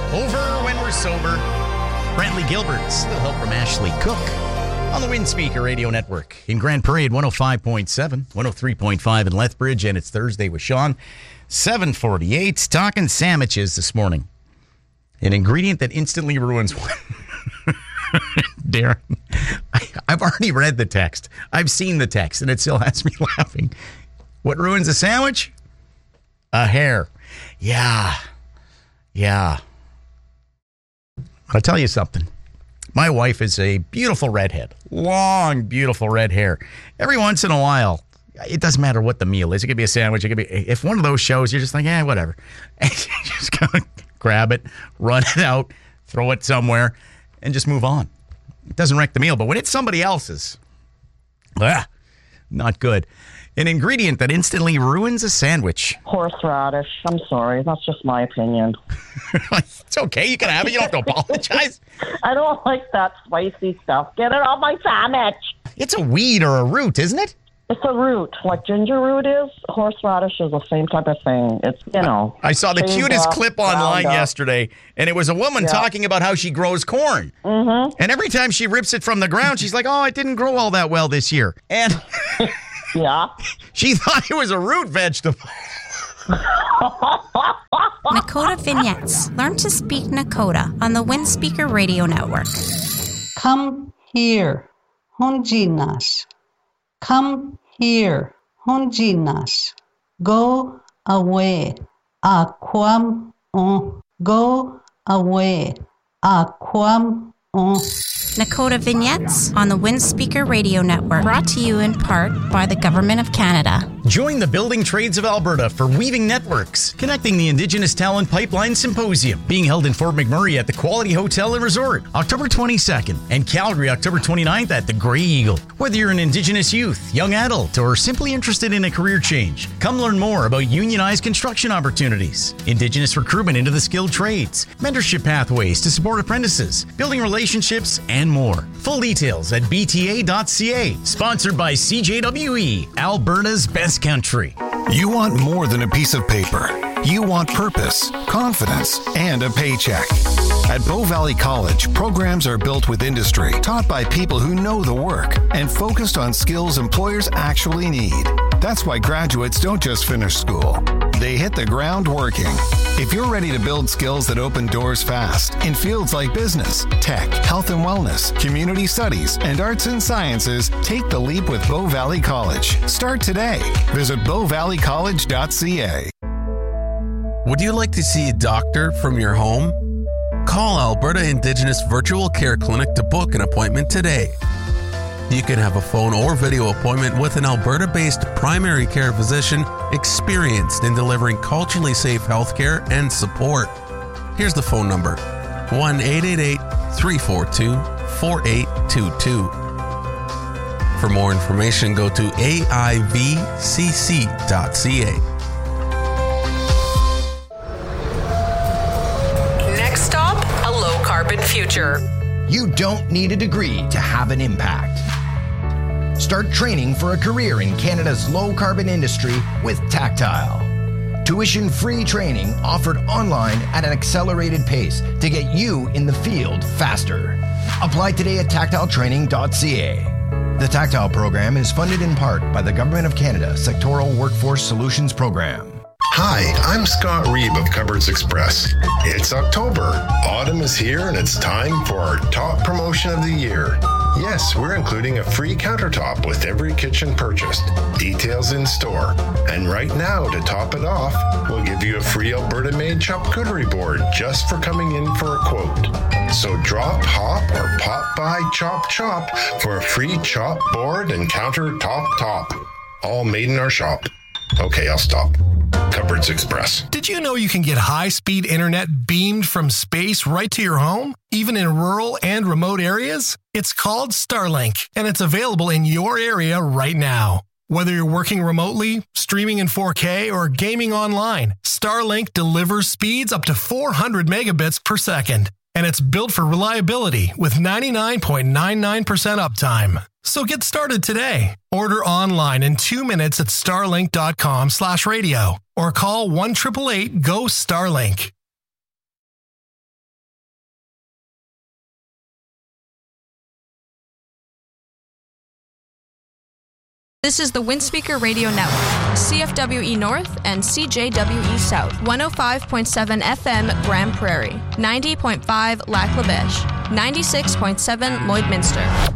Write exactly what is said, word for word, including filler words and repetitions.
Over When We're Sober. Brantley Gilbert's Little Help from Ashley Cook on the Windspeaker Radio Network in Grand Parade, one oh five point seven, one oh three point five in Lethbridge, and it's Thursday with Sean. seven forty-eight, talking sandwiches this morning. An ingredient that instantly ruins one. Darren, I, I've already read the text. I've seen the text, and it still has me laughing. What ruins a sandwich? A hair. Yeah. Yeah. I'll tell you something. My wife is a beautiful redhead. Long, beautiful red hair. Every once in a while, it doesn't matter what the meal is. It could be a sandwich. It could be, if one of those shows, you're just like, yeah, whatever. And you just go grab it, run it out, throw it somewhere, and just move on. It doesn't wreck the meal. But when it's somebody else's, ah, not good. An ingredient that instantly ruins a sandwich. Horseradish. I'm sorry. That's just my opinion. It's okay. You can have it. You don't have to apologize. I don't like that spicy stuff. Get it off my sandwich. It's a weed or a root, isn't it? It's a root. Like ginger root is. Horseradish is the same type of thing. It's, you know. I saw the cutest up, clip online yesterday, and it was a woman yeah. talking about how she grows corn. Mm-hmm. And every time she rips it from the ground, she's like, oh, it didn't grow all that well this year. And... Yeah. She thought it was a root vegetable. Nakota Vignettes. Learn to speak Nakota on the Windspeaker Radio Network. Come here, Honjinas. Come here, Honjinas. Go away, Aquam on. Go away, Aquam on. Nakota Vignettes on the Windspeaker Radio Network. Brought to you in part by the Government of Canada. Join the Building Trades of Alberta for Weaving Networks, connecting the Indigenous Talent Pipeline Symposium, being held in Fort McMurray at the Quality Hotel and Resort, October twenty-second, and Calgary, October twenty-ninth at the Grey Eagle. Whether you're an Indigenous youth, young adult, or simply interested in a career change, come learn more about unionized construction opportunities, Indigenous recruitment into the skilled trades, mentorship pathways to support apprentices, building relationships, and more. Full details at b t a dot c a. Sponsored by C J W E, Alberta's best country. You want more than a piece of paper. You want purpose, confidence, and a paycheck. At Bow Valley College, programs are built with industry, taught by people who know the work, and focused on skills employers actually need. That's why graduates don't just finish school. They hit the ground working. If you're ready to build skills that open doors fast in fields like business, tech, health and wellness, community studies, and arts and sciences, take the leap with Bow Valley College. Start today. Visit bow valley college dot c a. Would you like to see a doctor from your home? Call Alberta Indigenous Virtual Care Clinic to book an appointment today. You can have a phone or video appointment with an Alberta-based primary care physician experienced in delivering culturally safe healthcare and support. Here's the phone number, one eight eight eight, three four two, four eight two two. For more information, go to a i v c c dot c a. Next stop, a low-carbon future. You don't need a degree to have an impact. Start training for a career in Canada's low-carbon industry with Tactile. Tuition-free training offered online at an accelerated pace to get you in the field faster. Apply today at tactile training dot c a. The Tactile program is funded in part by the Government of Canada Sectoral Workforce Solutions Program. Hi, I'm Scott Reeb of Cupboards Express. It's October. Autumn is here and it's time for our top promotion of the year. Yes, we're including a free countertop with every kitchen purchased. Details in store. And right now, to top it off, we'll give you a free Alberta-made charcuterie board just for coming in for a quote. So drop, hop, or pop by Chop Chop for a free chop board and countertop top. All made in our shop. Okay, I'll stop. Cupboards Express. Did you know you can get high-speed internet beamed from space right to your home, even in rural and remote areas? It's called Starlink, and it's available in your area right now. Whether you're working remotely, streaming in four K, or gaming online, Starlink delivers speeds up to four hundred megabits per second. And it's built for reliability with ninety-nine point nine nine percent uptime. So get started today. Order online in two minutes at starlink dot com slash radio or call one eight eight eight, G O, STARLINK. This is the Windspeaker Radio Network, C F W E North and C J W E South, one oh five point seven F M Grand Prairie, ninety point five Lac La Biche, ninety-six point seven Lloydminster,